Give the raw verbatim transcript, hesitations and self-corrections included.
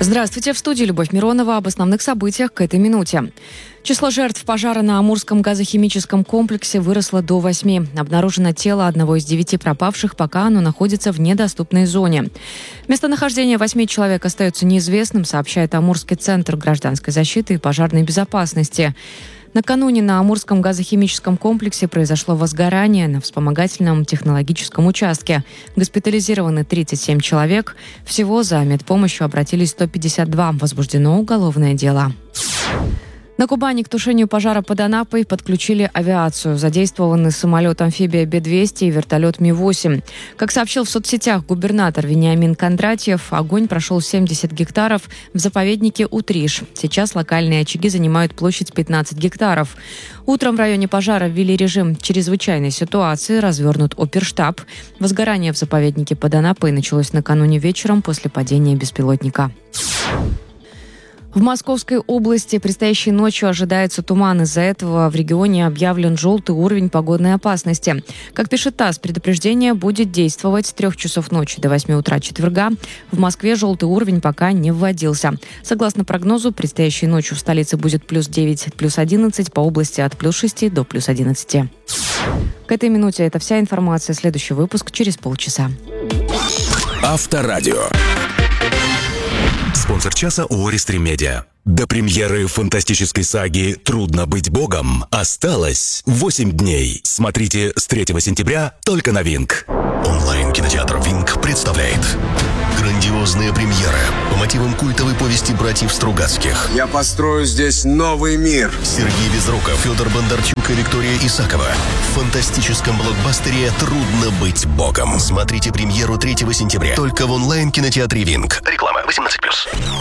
Здравствуйте, в студии Любовь Миронова об основных событиях к этой минуте. Число жертв пожара на Амурском газохимическом комплексе выросло до восьми. Обнаружено тело одного из девяти пропавших, пока оно находится в недоступной зоне. Местонахождение восьми человек остается неизвестным, сообщает Амурский центр гражданской защиты и пожарной безопасности. Накануне на Амурском газохимическом комплексе произошло возгорание на вспомогательном технологическом участке. Госпитализированы тридцать семь человек. Всего за медпомощью обратились сто пятьдесят два. Возбуждено уголовное дело. На Кубани к тушению пожара под Анапой подключили авиацию. Задействованы самолет-амфибия Б двести и вертолет Ми восемь. Как сообщил в соцсетях губернатор Вениамин Кондратьев, огонь прошел семьдесят гектаров в заповеднике Утриш. Сейчас локальные очаги занимают площадь пятнадцать гектаров. Утром в районе пожара ввели режим чрезвычайной ситуации, развернут оперштаб. Возгорание в заповеднике под Анапой началось накануне вечером после падения беспилотника. В Московской области предстоящей ночью ожидается туман. Из-за этого в регионе объявлен желтый уровень погодной опасности. Как пишет ТАСС, предупреждение будет действовать с трех часов ночи до восьми утра четверга. В Москве желтый уровень пока не вводился. Согласно прогнозу, предстоящей ночью в столице будет плюс девять, плюс одиннадцать, по области от плюс шести до плюс одиннадцати. К этой минуте это вся информация. Следующий выпуск через полчаса. Авторадио. Спонсор часа ООО «Рестрим Медиа». До премьеры фантастической саги «Трудно быть богом» осталось восемь дней. Смотрите с третьего сентября только на Винк. Онлайн-кинотеатр Винк представляет грандиозные премьеры по мотивам культовой повести братьев Стругацких. Я построю здесь новый мир. Сергей Безруков, Федор Бондарчук и Виктория Исакова. В фантастическом блокбастере «Трудно быть богом». Смотрите премьеру третьего сентября только в онлайн-кинотеатре Винк. Реклама восемнадцать плюс.